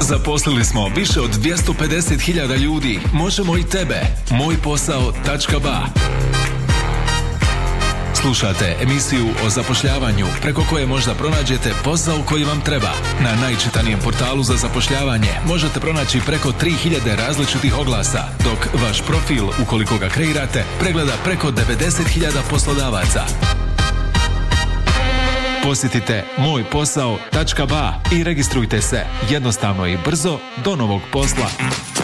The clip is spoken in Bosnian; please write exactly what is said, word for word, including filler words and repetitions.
Zaposlili smo više od dvjesto pedeset hiljada ljudi. Možemo i tebe. moj posao tačka ba. Slušate emisiju o zapošljavanju preko koje možda pronađete posao koji vam treba. Na najčitanijem portalu za zapošljavanje možete pronaći preko tri hiljade različitih oglasa, dok vaš profil, ukoliko ga kreirate, pregleda preko devedeset hiljada poslodavaca. Posjetite moj posao tačka ba i registrujte se jednostavno i brzo do novog posla.